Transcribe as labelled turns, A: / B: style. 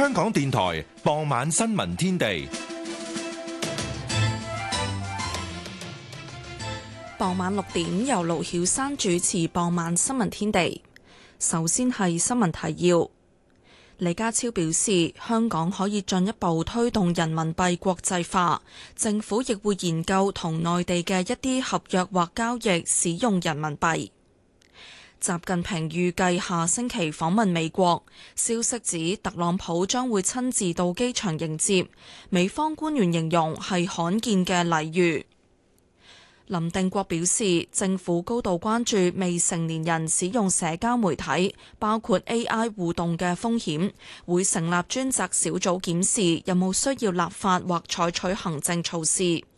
A: 香港電台傍晚新聞天地。
B: 傍晚6點由盧曉珊主持傍晚新聞天地。首先係新聞提要。李家超表示，香港可以進一步推動人民幣國際化，政府亦會研究同內地嘅一啲合約或交易使用人民幣。習近平預計下星期訪問美國，消息指特朗普將會親自到機場迎接，美方官員形容係罕見嘅禮遇。林定國表示，政府高度關注未成年人使用社交媒體，包括 AI 互動嘅風險，會成立專責小組檢視有冇需要立法或採取行政措施。